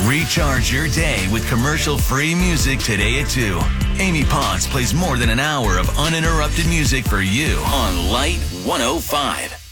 Recharge your day with commercial-free music today at 2. Amy Potts plays more than an hour of uninterrupted music for you on Light 105.